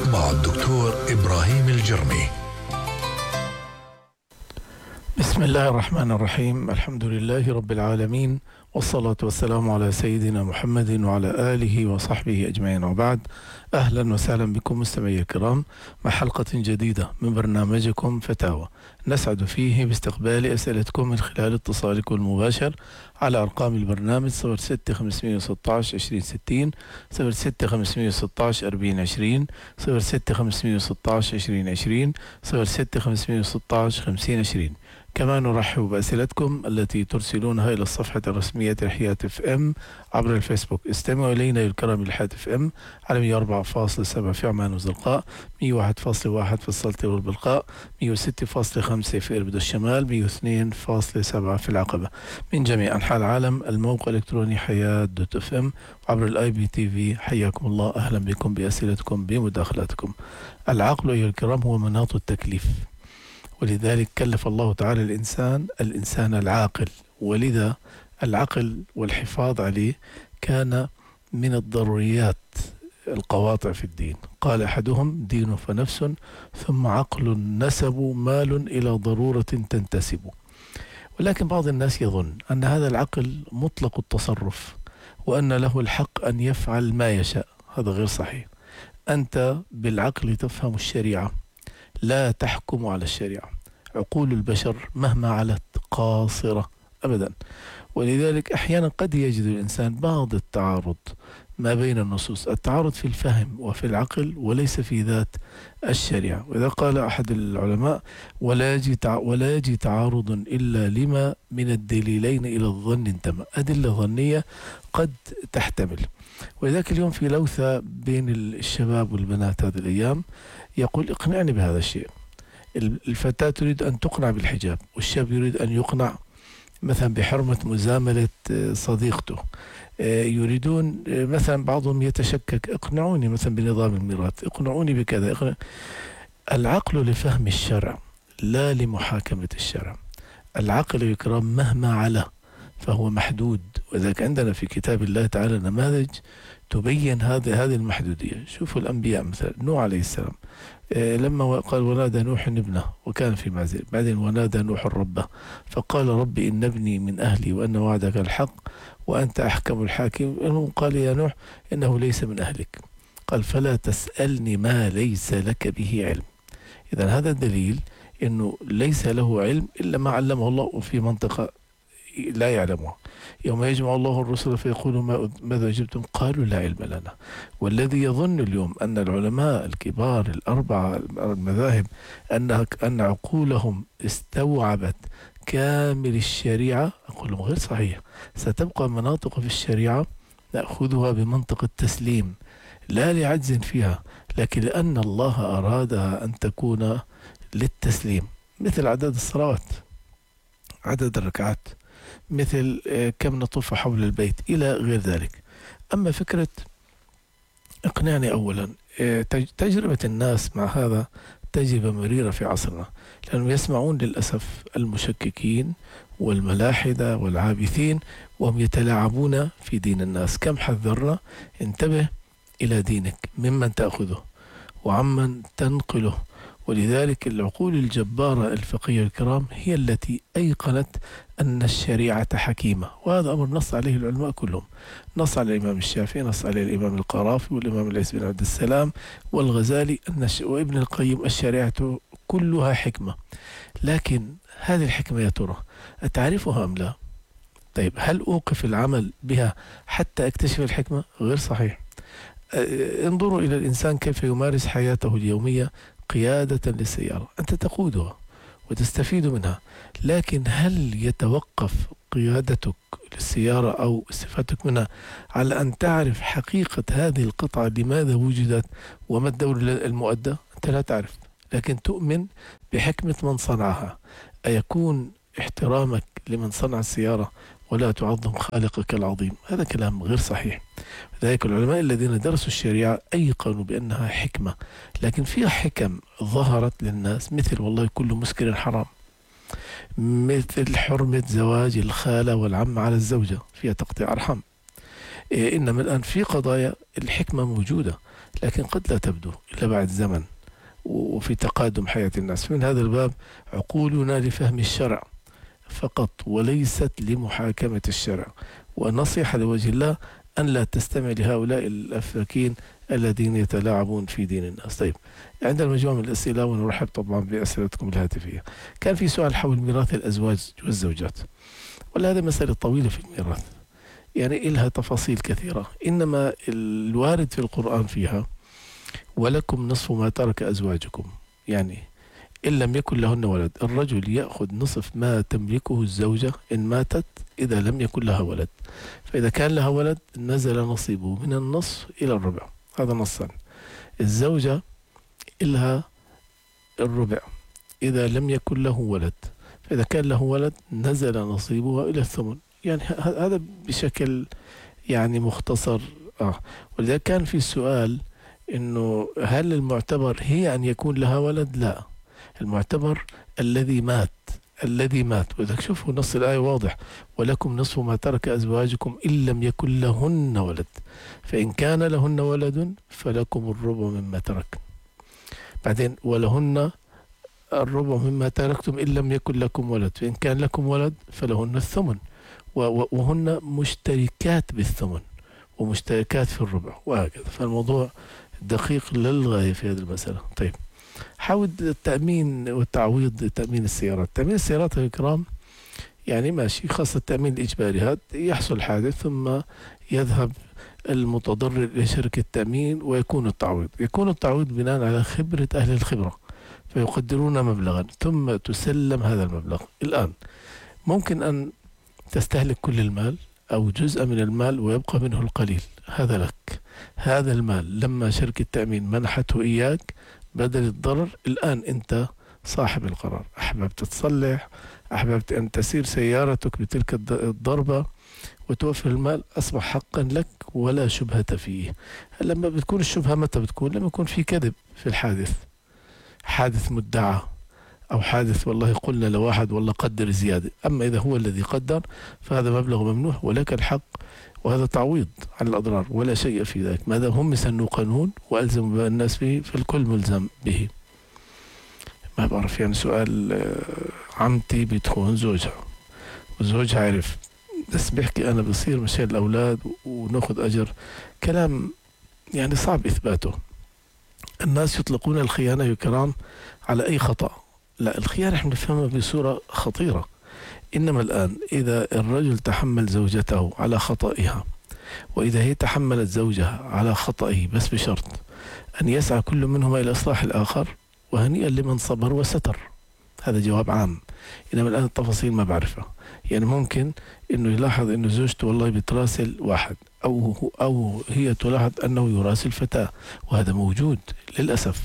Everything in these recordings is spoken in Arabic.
مع الدكتور إبراهيم الجرمي. بسم الله الرحمن الرحيم. الحمد لله رب العالمين، والصلاة والسلام على سيدنا محمد وعلى آله وصحبه أجمعين، وبعد. أهلا وسهلا بكم مستمعي الكرام مع حلقة جديدة من برنامجكم فتاوى، نسعد فيه باستقبال أسئلتكم من خلال اتصالكم المباشر على أرقام البرنامج 06 516 2060 06 516 4020 06 516 2020 06 516 5020. كما نرحب بأسئلتكم التي ترسلونها إلى الصفحة الرسمية لحياة اف ام عبر الفيسبوك. استمعوا إلينا الكرام لحياة اف ام على 104.7 في عمان وزرقاء، 101.1 في السلطة والبلقاء، 106.5 في إربد الشمال، 102.7 في العقبة. من جميع أنحاء العالم الموقع الإلكتروني حياة دوت اف ام عبر الاي بي تي في. حياكم الله، أهلا بكم بأسئلتكم بمداخلاتكم. العقل أيها الكرام هو مناط التكليف، ولذلك كلف الله تعالى الإنسان العاقل، ولذا العقل والحفاظ عليه كان من الضروريات القواطع في الدين. قال أحدهم: دين فنفس، ثم عقل نسب، مال إلى ضرورة تنتسب. ولكن بعض الناس يظن أن هذا العقل مطلق التصرف، وأن له الحق أن يفعل ما يشاء. هذا غير صحيح. أنت بالعقل تفهم الشريعة، لا تحكم على الشريعة. عقول البشر مهما علت قاصرة أبدا، ولذلك أحيانا قد يجد الإنسان بعض التعارض ما بين النصوص، التعارض في الفهم وفي العقل وليس في ذات الشريعة. وإذا قال أحد العلماء: ولا يجي تعارض إلا لما من الدليلين إلى الظن انتمى. أدلة ظنية قد تحتمل. ولذلك اليوم في لوثة بين الشباب والبنات هذه الأيام، يقول: اقنعني بهذا الشيء. الفتاة تريد أن تقنع بالحجاب، والشاب يريد أن يقنع مثلا بحرمة مزاملة صديقته. يريدون مثلا، بعضهم يتشكك: اقنعوني مثلا بنظام الميراث، اقنعوني بكذا. العقل لفهم الشرع لا لمحاكمة الشرع. العقل يكرم مهما علا فهو محدود، وذلك عندنا في كتاب الله تعالى نماذج تبين هذه المحدودية. شوفوا الأنبياء، مثلا نوح عليه السلام، لما قال: ونادى نوح ابنه وكان في معزل. بعدين: ونادى نوح ربه فقال: رب إن ابني من أهلي وأن وعدك الحق وأنت أحكم الحاكم. قال: يا نوح إنه ليس من أهلك. قال: فلا تسألني ما ليس لك به علم. إذن هذا الدليل إنه ليس له علم إلا ما علمه الله في منطقة لا يعلمها. يوم يجمع الله الرسل فيقول: ماذا أجبتم؟ قالوا: لا علم لنا. والذي يظن اليوم أن العلماء الكبار الأربعة المذاهب أن عقولهم استوعبت كامل الشريعة، أقول لهم غير صحيح. ستبقى مناطق في الشريعة نأخذها بمنطق التسليم، لا لعجز فيها، لكن لأن الله أرادها أن تكون للتسليم، مثل عدد الصلوات، عدد الركعات، مثل كم نطوف حول البيت، إلى غير ذلك. أما فكرة اقنعني، أولا تجربة الناس مع هذا تجربة مريرة في عصرنا، لأنهم يسمعون للأسف المشككين والملاحدة والعابثين وهم يتلاعبون في دين الناس. كم حذرنا: انتبه إلى دينك، ممن تأخذه وعمن تنقله. ولذلك العقول الجبارة الفقهية الكرام هي التي أيقنت أن الشريعة حكيمة، وهذا أمر نص عليه العلماء كلهم. نص على الإمام الشافعي، نص عليه الإمام القرافي والإمام العز بن عبد السلام والغزالي وابن القيم: الشريعة كلها حكمة. لكن هذه الحكمة يا ترى أتعرفها أم لا؟ طيب، هل أوقف العمل بها حتى أكتشف الحكمة؟ غير صحيح. انظروا إلى الإنسان كيف يمارس حياته اليومية قيادة للسيارة. أنت تقودها وتستفيد منها، لكن هل يتوقف قيادتك للسيارة أو استفادتك منها على أن تعرف حقيقة هذه القطعة، لماذا وجدت وما الدور المؤدى؟ أنت لا تعرف، لكن تؤمن بحكمة من صنعها. أيكون احترامك لمن صنع السيارة ولا تعظم خالقك العظيم؟ هذا كلام غير صحيح. لذلك العلماء الذين درسوا الشريعة أيقنوا بأنها حكمة، لكن فيها حكم ظهرت للناس، مثل والله كل مسكر حرام، مثل حرمة زواج الخالة والعم على الزوجة، فيها تقطيع أرحام. إنما الآن في قضايا الحكمة موجودة، لكن قد لا تبدو إلا بعد زمن وفي تقادم حياة الناس. من هذا الباب عقولنا لفهم الشرع فقط وليست لمحاكمة الشرع، ونصيحة لوجه الله أن لا تستمع لهؤلاء الأفاكين الذين يتلاعبون في دين الناس. طيب، عندنا مجموعة من الأسئلة ونرحب طبعا بأسئلتكم الهاتفية. كان في سؤال حول ميراث الأزواج والزوجات، وهذه مسألة طويلة في الميراث، يعني إلها تفاصيل كثيرة، إنما الوارد في القرآن فيها ولكم نصف ما ترك أزواجكم، يعني إن لم يكن لهن ولد الرجل يأخذ نصف ما تملكه الزوجة إن ماتت إذا لم يكن لها ولد، فإذا كان لها ولد نزل نصيبه من النصف إلى الربع، هذا نصا. الزوجة إلها الربع إذا لم يكن له ولد، فإذا كان له ولد نزل نصيبه إلى الثمن، يعني هذا بشكل يعني مختصر. ولذلك كان في السؤال إنه هل المعتبر هي أن يكون لها ولد؟ لا، المعتبر الذي مات، الذي مات. وإذا شوفوا نص الآية واضح، ولكم نصف ما ترك أزواجكم إن لم يكن لهن ولد، فإن كان لهن ولد فلكم الربع مما ترك. بعدين ولهن الربع مما تركتم إن لم يكن لكم ولد، فإن كان لكم ولد فلهن الثمن، وهن مشتركات بالثمن ومشتركات في الربع، وهكذا. فالموضوع دقيق للغاية في هذه المسألة. طيب، حول التأمين والتعويض، تأمين السيارات. تأمين السيارات الكرام يعني ماشي، خاصة التأمين الإجباري، هذا يحصل حادث ثم يذهب المتضرر إلى شركة التأمين ويكون التعويض. يكون التعويض بناء على خبرة أهل الخبرة، فيقدرون مبلغا ثم تسلم هذا المبلغ. الآن ممكن أن تستهلك كل المال أو جزء من المال ويبقى منه القليل، هذا لك. هذا المال لما شركة التأمين منحته إياك بدل الضرر، الآن أنت صاحب القرار. أحببت تصلح، أحببت أن تسير سيارتك بتلك الضربة وتوفر المال، أصبح حقا لك ولا شبهة فيه. لما بتكون الشبهة متى بتكون؟ لما يكون في كذب في الحادث، حادث مدعى أو حادث والله قلنا لواحد والله قدر زيادة. أما إذا هو الذي قدر فهذا مبلغ ممنوح ولك الحق، وهذا تعويض عن الأضرار ولا شيء في ذلك. ما دام هم سنوا قانون وألزموا الناس به فالكل ملزم به. ما بعرف، يعني سؤال عمتي بتخون زوجها وزوجها عرف، بس بيحكي أنا بصير مشان الأولاد ونأخذ أجر، كلام يعني صعب إثباته. الناس يطلقون الخيانة يا كرام على أي خطأ، لا، الخيانة احنا نفهمها بصورة خطيرة. إنما الآن إذا الرجل تحمل زوجته على خطئها، وإذا هي تحملت زوجها على خطئه، بس بشرط أن يسعى كل منهما إلى إصلاح الآخر، وهنيئا لمن صبر وستر. هذا جواب عام. إنما الآن التفاصيل ما بعرفها. يعني ممكن إنه يلاحظ إنه زوجته والله بتراسل واحد، أو هي تلاحظ أنه يراسل فتاة، وهذا موجود للأسف.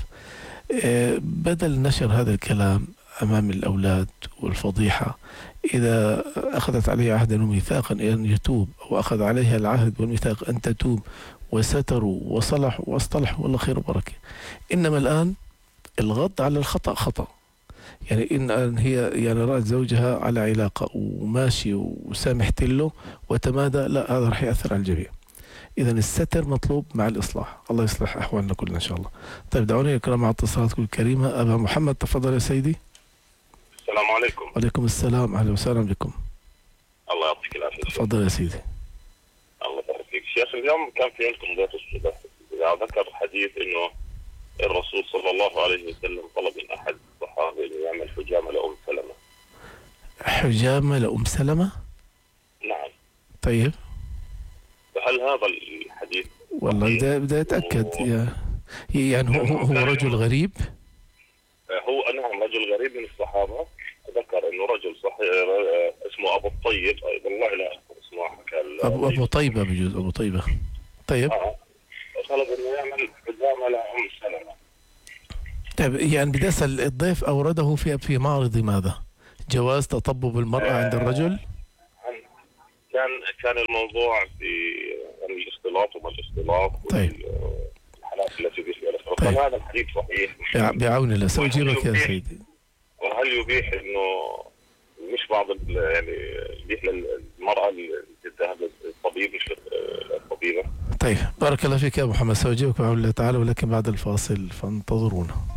بدل نشر هذا الكلام أمام الأولاد والفضيحة، إذا أخذت عليها عهدا وميثاقا أن يتوب، أو أخذ عليها العهد والميثاق أن تتوب وستروا وصلحوا واصطلحوا، والله خير وبركة. إنما الآن الغض على الخطأ خطأ. يعني إن هي يعني رأت زوجها على علاقة وماشي وسامحت له وتمادى، لا، هذا رح يأثر على الجميع. إذا الستر مطلوب مع الإصلاح. الله يصلح أحوالنا كلنا إن شاء الله. طيب، دعوني أكرم مع اتصالاتكم الكريمة. أبا محمد تفضل يا سيدي. السلام عليكم. وعليكم السلام، أهلا وسهلا بكم. الله يعطيك العافية. تفضل يا سيدي. الله يبارك فيك شيخ. اليوم كان في عندكم ضيف الصبح ذكر حديث إنه الرسول صلى الله عليه وسلم طلب من أحد الصحابة إنه يعمل حجامة لأم سلمة. حجامة لأم سلمة؟ نعم. طيب، فهل هذا الحديث والله بدي أتأكد. يعني هو رجل غريب؟ هو نعم رجل غريب من الصحابة. ذكر إنه رجل صحيح اسمه أبو الطيب، والله لا اسمه حكى أبو طيبة، بجوز أبو طيبة. طيب. طلب إنه يعمل حجامة لأم سلمة. طيب، يعني بدي أسأل الضيف أورده في معرض ماذا؟ جواز تطبب المرأة عند الرجل؟ كان الموضوع في الاختلاط وما الاختلاط. طيب. والحالات التي يبيح فيها الاختلاط. طيب. هذا الحديث صحيح بعون الله سأجيبك يا سيدي. وهل يبيح انه مش ليش بعض يعني ليش المرأة اللي تذهب للطبيب مش الطبيبة؟ طيب، بارك الله فيك يا أبو محمد، سأجيبك بحول الله تعالى ولكن بعد الفاصل فانتظرونا.